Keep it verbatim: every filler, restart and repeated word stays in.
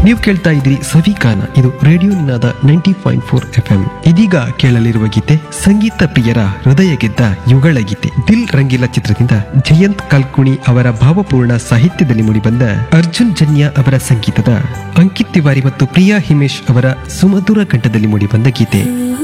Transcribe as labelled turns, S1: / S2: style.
S1: ನೀವು ಕೇಳ್ತಾ ಇದ್ರಿ ಸವಿಕಾನ, ಇದು ರೇಡಿಯೋ ನಿನಾದ ninety point four F M. ಇದೀಗ ಕೇಳಲಿರುವ ಗೀತೆ ಸಂಗೀತ ಪ್ರಿಯರ ಹೃದಯ ಗೆದ್ದ ಯುಗಳ ಗೀತೆ. ದಿಲ್ ರಂಗಿಲ ಚಿತ್ರದಿಂದ ಜಯಂತ್ ಕಲ್ಕುಣಿ ಅವರ ಭಾವಪೂರ್ಣ ಸಾಹಿತ್ಯದಲ್ಲಿ ಮೂಡಿಬಂದ ಅರ್ಜುನ್ ಜನ್ಯ ಅವರ ಸಂಗೀತದ ಅಂಕಿತ್ ತಿವಾರಿ ಮತ್ತು ಪ್ರಿಯಾ ಹಿಮೇಶ್ ಅವರ ಸುಮಧುರ ಕಂಠದಲ್ಲಿ ಮೂಡಿಬಂದ ಗೀತೆ.